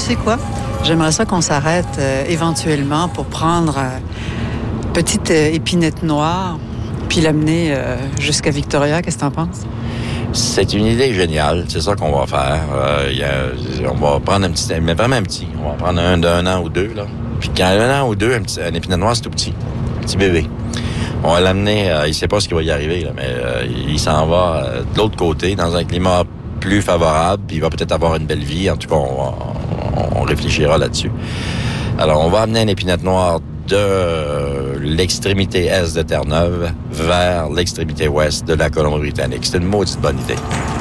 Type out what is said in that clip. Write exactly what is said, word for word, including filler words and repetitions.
sais quoi? J'aimerais ça qu'on s'arrête euh, éventuellement pour prendre euh, petite euh, épinette noire, puis l'amener euh, jusqu'à Victoria. Qu'est-ce que t'en penses? C'est une idée géniale. C'est ça qu'on va faire. Euh, y a, on va prendre un petit, mais vraiment un petit. On va prendre un d'un an ou deux, là. Puis quand un an ou deux, un, petit, un épinette noire, c'est tout petit. Un petit bébé. On va l'amener, euh, il sait pas ce qui va y arriver, là, mais euh, il s'en va euh, de l'autre côté, dans un climat plus favorable, puis il va peut-être avoir une belle vie. En tout cas, on, on, on réfléchira là-dessus. Alors, on va amener un épinette noire de l'extrémité est de Terre-Neuve vers l'extrémité ouest de la Colombie-Britannique. C'est une maudite bonne idée.